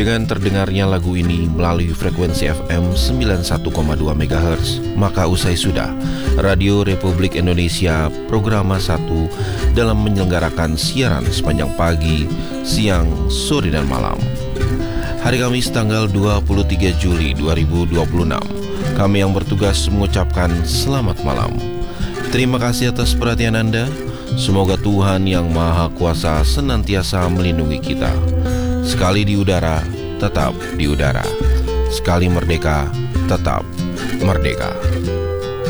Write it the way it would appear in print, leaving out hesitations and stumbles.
Dengan terdengarnya lagu ini melalui frekuensi FM 91,2 MHz, maka usai sudah Radio Republik Indonesia Programa 1 dalam menyelenggarakan siaran sepanjang pagi, siang, sore, dan malam. Hari Kamis tanggal 23 Juli 2026, kami yang bertugas mengucapkan selamat malam. Terima kasih atas perhatian Anda. Semoga Tuhan yang Maha Kuasa senantiasa melindungi kita. Sekali di udara, tetap di udara. Sekali merdeka, tetap merdeka.